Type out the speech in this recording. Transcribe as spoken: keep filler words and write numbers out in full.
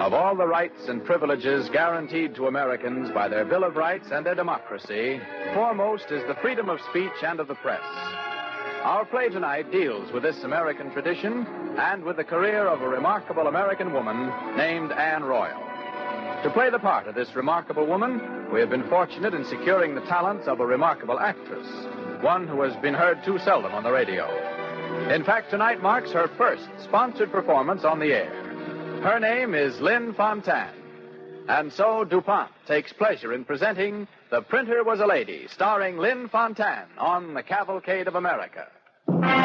Of all the rights and privileges guaranteed to Americans by their Bill of Rights and their democracy, foremost is the freedom of speech and of the press. Our play tonight deals with this American tradition and with the career of a remarkable American woman named Anne Royal. To play the part of this remarkable woman, we have been fortunate in securing the talents of a remarkable actress, one who has been heard too seldom on the radio. In fact, tonight marks her first sponsored performance on the air. Her name is Lynn Fontanne. And so DuPont takes pleasure in presenting The Printer Was a Lady, starring Lynn Fontanne on The Cavalcade of America.